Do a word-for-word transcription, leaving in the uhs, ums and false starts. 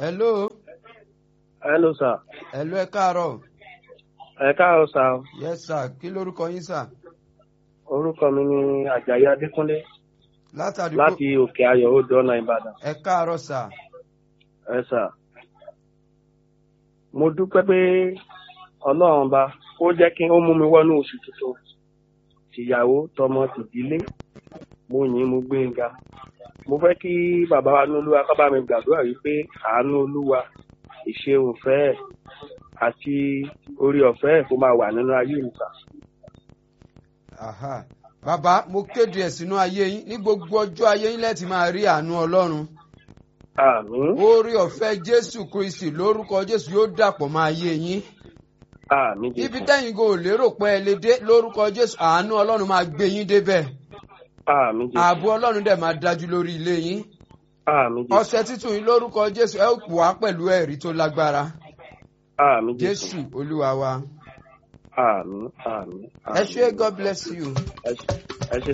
Hello. Hello, sir. Hello, ẹ káàárọ̀. Ẹ káàárọ̀, sir. Yes, sir. Kí lorúkọ yín, sir? Orúkọ mi ni Àjàyí Adékúnlé. Látàdí Láti Òkè Ayọ̀ Odò ọ̀nà Ìbàdàn. Ẹ káàárọ̀, sir. Ẹ sà. Mo dúpẹ́ pé Ọlọ́run bá ó jẹ́ kí ó mú mi wọnú oṣù tuntun. Tìyàwó, tọmọ, tìdílé. Mo yìn mo gbé ń ga. Mo fẹ́ kí bàbá wa ní Olúwa ká bá mi gbàdúrà wípé àánú Olúwa, ìṣeun fẹ́ àti orí ọ̀fẹ́ kó máa wà nínú ayé mi, sà. Aha. Bàbá, mo kéde ẹ̀ sínú ayé yín. Ní gbogbo ọjọ́ ayé yín lẹ́tì máa rí àánú Ọlọ́run. Àmín. Orí ọ̀fẹ́ Jésù Kristi lórúkọ Jésù yóò dàpọ̀ mọ́ ayé yín. Àmín Jésù. Ibi tẹ́yìn kò lérò pé ẹ lè dé lórúkọ Jésù, àánú Ọlọ́run máa gbé yín débẹ̀. Àmín Jésù. Ààbò Ọlọ́run dẹ̀ máa dájú lórí ilé yín. Àmín Jésù. Ọ̀sẹ̀ títún yín lórúkọ Jésù ẹ ó pò wá pẹ̀lú ẹ̀rí tó lágbára. Àmín Jésù. Jésù Olúwa wa. Àmín, àmín, àmín. Ẹ ṣé, God bless you. Ẹ ṣé. Ẹ ṣé.